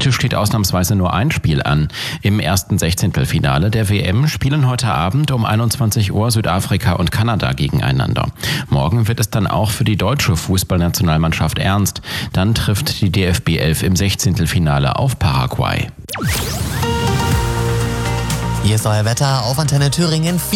Heute steht ausnahmsweise nur ein Spiel an. Im ersten Sechzehntelfinale der WM spielen heute Abend um 21 Uhr Südafrika und Kanada gegeneinander. Morgen wird es dann auch für die deutsche Fußballnationalmannschaft ernst. Dann trifft die DFB 11 im Sechzehntelfinale auf Paraguay. Hier ist euer Wetter auf Antenne Thüringen.